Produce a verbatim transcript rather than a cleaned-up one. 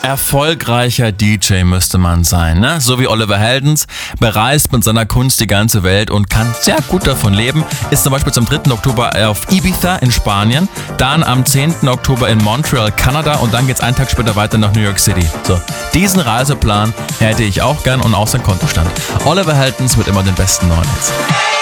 Erfolgreicher D J müsste man sein, ne? So wie Oliver Heldens, bereist mit seiner Kunst die ganze Welt und kann sehr gut davon leben. Ist zum Beispiel zum dritten Oktober auf Ibiza in Spanien, dann am zehnten Oktober in Montreal, Kanada und dann geht's einen Tag später weiter nach New York City. So, diesen Reiseplan hätte ich auch gern und auch sein Kontostand. Oliver Heldens mit immer den besten neuen Hits.